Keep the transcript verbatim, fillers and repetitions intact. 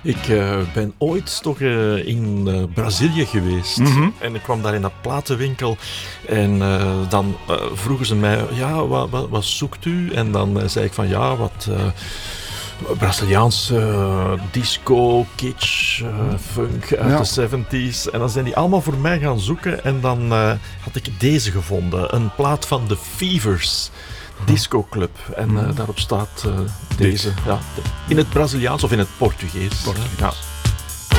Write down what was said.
Ik uh, ben ooit toch uh, in uh, Brazilië geweest. Mm-hmm. En ik kwam daar in dat platenwinkel. En uh, dan uh, vroegen ze mij, ja, wat, wat, wat zoekt u? En dan uh, zei ik van, ja, wat... Uh, Braziliaans uh, disco, kitsch, uh, funk uit ja. de zeventies. En dan zijn die allemaal voor mij gaan zoeken. En dan uh, had ik deze gevonden. Een plaat van The Fevers. Disco Club. En uh, daarop staat uh, deze. Ja, in het Braziliaans of in het Portugees. Portugees. Ja.